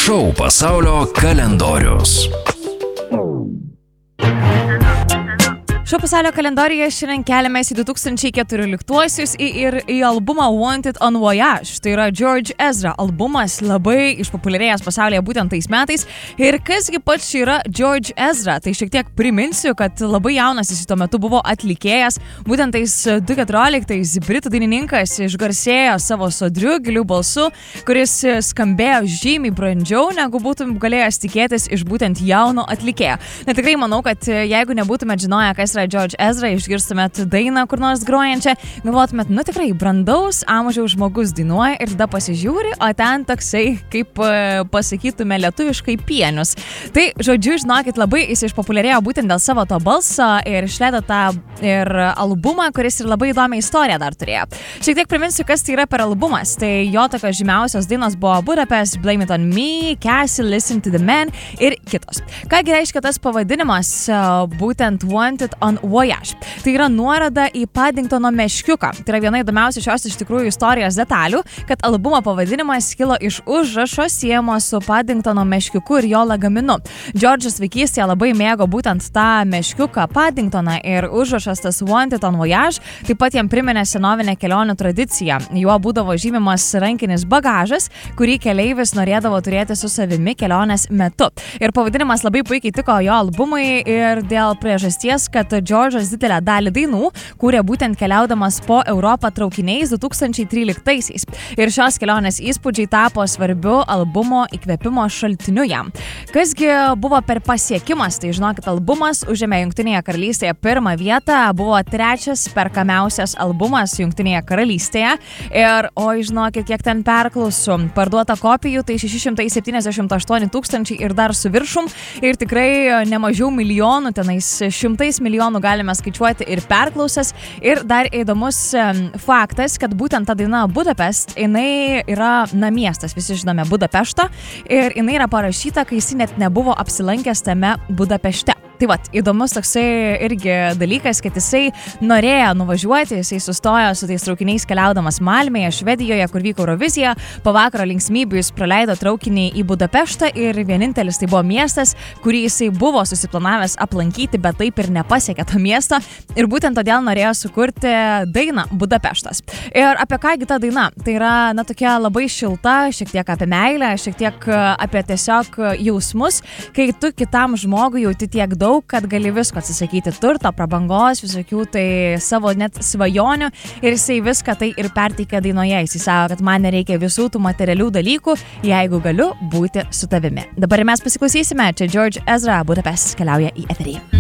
Šou pasaulio kalendorius. Šio pasaulio kalendoriuje šiandien keliamės į 2014-uosius ir į albumą Wanted on Voyage. Tai yra George Ezra albumas, labai išpopuliarėjęs pasaulyje būtent tais metais. Ir kasgi pats yra George Ezra? Tai šiek tiek priminsiu, kad labai jaunas jis tuo metu buvo atlikėjas. Būtent tais 2014-ais britų dainininkas išgarsėjo savo sodriu, giliu balsu, kuris skambėjo žymiai brandžiau, negu būtum galėjęs tikėtis iš būtent jauno atlikėjo. Na tikrai manau, kad jeigu nebūtumėt žinoję, kas George Ezra, išgirstumėt dainą kur nors grojančią, galvotumėt, tikrai brandaus amžiaus žmogus dainuoja ir tada pasižiūri, o ten toksai, kaip pasakytume lietuviškai, pienius. Tai, žodžiu, žinokit, labai jis išpopuliarėjo būtent dėl savo to balso ir išleido tą ir albumą, kuris ir labai įdomią istoriją dar turėjo. Šiek tiek priminsiu, kas tai yra per albumas. Tai jo tokios žymiausios dainos buvo Budapest, Blame It On Me, Cassie, Listen To The Man ir kitos. Kągi reiškia tas pavadinimas, būtent Wanted on Voyage. Tai yra nuoroda į Paddingtono meškiuką. Tai yra viena įdomiausių šios iš tikrųjų istorijos detalių, kad albumo pavadinimas kilo iš užrašo siejamo su Paddingtono meškiuku ir jo lagaminu. Džordžas vaikystėje labai mėgo būtent tą meškiuką Paddingtoną ir užrašas tas Wanted on Voyage taip pat jam priminė senovinę kelionių tradiciją. Juo būdavo žymimas rankinis bagažas, kurį keleivis norėdavo turėti su savimi kelionės metu. Ir pavadinimas labai puikiai tiko jo albumui ir dėl priežasties, kad Džordžas didelę dalį dainų kūrė būtent keliaudamas po Europą traukiniais 2013-aisiais. Ir šios kelionės įspūdžiai tapo svarbiu albumo įkvėpimo šaltiniu jam. Kasgi buvo per pasiekimas, tai žinokit, albumas užėmė Jungtinėje karalystėje pirmą vietą, buvo trečias perkamiausias albumas Jungtinėje karalystėje ir, žinokit, kiek ten perklausų, parduota kopijų, tai 678 tūkstančiai ir dar su viršum ir tikrai nemažiau milijonų, tenais 100 milijonų galime skaičiuoti ir perklausas. Ir dar įdomus faktas, kad būtent ta daina Budapest, jinai yra miestas, visi žinome Budapeštą, ir jinai yra parašyta, kai jis net nebuvo apsilankęs tame Budapešte. Tai vat, įdomus toksai irgi dalykas, kad jisai norėjo nuvažiuoti, jisai sustojo su tais traukiniais keliaudamas Malmėje, Švedijoje, kur vyko Eurovizija, po vakaro linksmybių jis praleido traukinį į Budapeštą ir vienintelis tai buvo miestas, kurį jisai buvo susiplanavęs aplankyti, bet taip ir nepasiekė to miesto ir būtent todėl norėjo sukurti dainą Budapeštas. Ir apie kągi ta daina? Tai yra, tokia labai šilta, šiek tiek apie meilę, šiek tiek apie tiesiog jausmus, kai tu kitam žmogui jauti tiek daug, kad gali visko atsisakyti, turto, prabangos, visokių tai savo net svajonių ir jisai viską tai ir perteikia dainoje. Jisai sako, kad man nereikia visų tų materialių dalykų, jeigu galiu būti su tavimi. Dabar mes pasiklausysime, čia George Ezra, Budapest keliauja į eterį.